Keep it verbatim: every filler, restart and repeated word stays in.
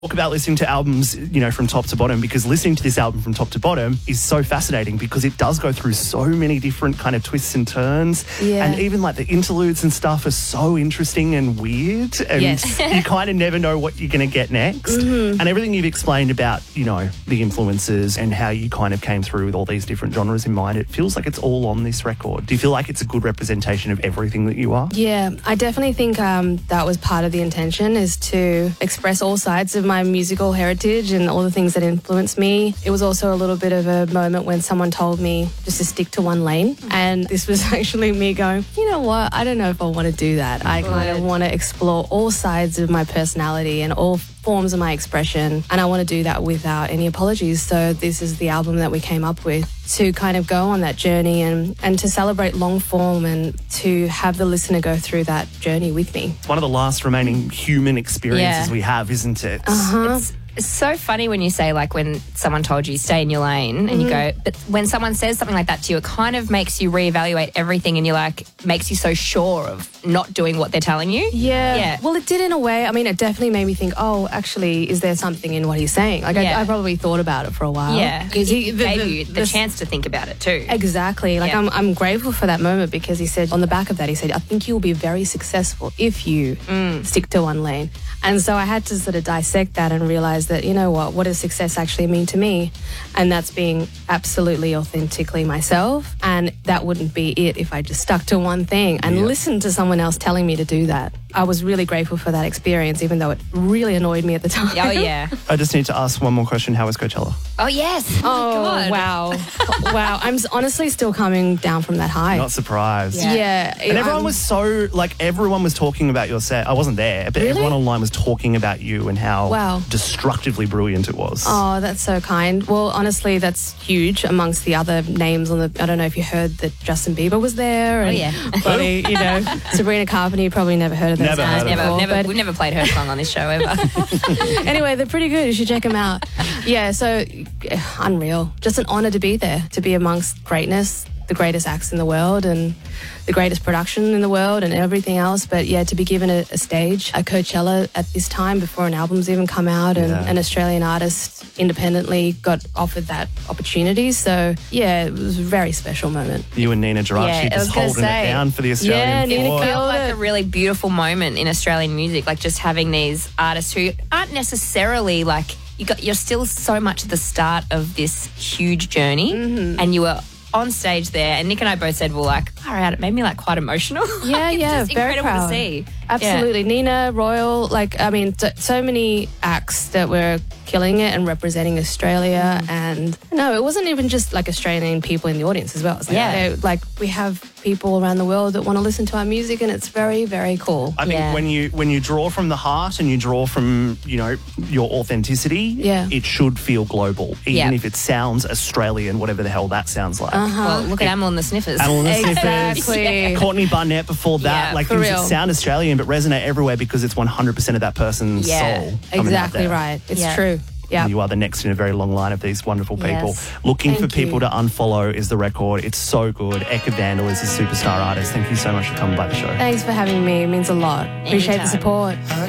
Talk about listening to albums, you know, from top to bottom, because listening to this album from top to bottom is so fascinating because it does go through so many different kind of twists and turns. Yeah. And even like the interludes and stuff are so interesting and weird. And Yes. you kind of never know what you're going to get next. Mm-hmm. And everything you've explained about, you know, the influences and how you kind of came through with all these different genres in mind, it feels like it's all on this record. Do you feel like it's a good representation of everything that you are? Yeah, I definitely think um, that was part of the intention, is to express all sides of my musical heritage and all the things that influenced me. It was also a little bit of a moment when someone told me just to stick to one lane. And this was actually me going, you know what, I don't know if I want to do that. I kind of want to explore all sides of my personality and all forms of my expression, and I want to do that without any apologies. So this is the album that we came up with to kind of go on that journey and, and to celebrate long form and to have the listener go through that journey with me. It's one of the last remaining human experiences Yeah. we have, isn't it? Uh-huh. It's, it's so funny when you say, like, when someone told you stay in your lane and you go, but when someone says something like that to you, it kind of makes you reevaluate everything, and you're like, makes you so sure of not doing what they're telling you. Yeah. Yeah. Well, it did in a way. I mean, it definitely made me think, oh, actually, is there something in what he's saying? Like, Yeah. I, I probably thought about it for a while. Yeah. Because He he gave you the, chance to think about it too. Exactly. Like, Yeah. I'm, I'm grateful for that moment, because he said, on the back of that, he said, I think you'll be very successful if you stick to one lane. And so I had to sort of dissect that and realize that, you know what, what does success actually mean to me? And that's being absolutely authentically myself. And that wouldn't be it if I just stuck to one thing and Yeah. listened to someone else telling me to do that. I was really grateful for that experience, even though it really annoyed me at the time. Oh, yeah. I just need to ask one more question. How was Coachella? Oh, yes. Oh, Oh, my God. wow. Wow. I'm s- honestly still coming down from that high. Not surprised. Yeah. Yeah. And everyone um, was so, like, everyone was talking about your set. I wasn't there, but Really? everyone online was talking about you and how Wow. destructively brilliant it was. Oh, that's so kind. Well, honestly, that's huge amongst the other names on the. I don't know if you heard that Justin Bieber was there. Oh, and yeah. bloody, you know, Sabrina Carpenter. You probably never heard of those Never guys heard of Never, before, never, but we've never played her song on this show ever. anyway, they're pretty good. You should check them out. Yeah, so eh, unreal. Just an honour to be there, to be amongst greatness, the greatest acts in the world, and the greatest production in the world, and everything else. But yeah, to be given a, a stage at Coachella at this time before an album's even come out, and Yeah. an Australian artist independently got offered that opportunity. So yeah, it was a very special moment. You and Nina Geraci Yeah, I was just gonna holding it say. down for the Australian Yeah, Nina floor. It killed felt like it. a really beautiful moment in Australian music, like just having these artists who aren't necessarily like you got. You're still so much at the start of this huge journey, Mm-hmm. and you were on stage there. And Nick and I both said, "Well, like, all right, it made me like quite emotional." Yeah, It's yeah, just very incredible proud. to see. Absolutely. Nina, Royal, like, I mean, t- so many acts that were killing it and representing Australia. Mm. And no, it wasn't even just like Australian people in the audience as well. It's like, Yeah. they- like we have people around the world that want to listen to our music, and it's very, very cool. I think Yeah. when you when you draw from the heart and you draw from, you know, your authenticity, Yeah. it should feel global, even Yeah. if it sounds Australian, whatever the hell that sounds like. Uh-huh. Well, look at Amel and the Sniffers. Amel and the Exactly. Sniffers, Courtney Barnett before that, Yeah, like for things real. that sound Australian but resonate everywhere because it's one hundred percent of that person's Yeah, soul. coming out Exactly there. right. It's Yeah. true. Yeah. You are the next in a very long line of these wonderful people. Yes. Looking Thank for people you. to unfollow is the record. It's so good. Eka Vandal is a superstar artist. Thank you so much for coming by the show. Thanks for having me. It means a lot. Appreciate the Anytime. support. I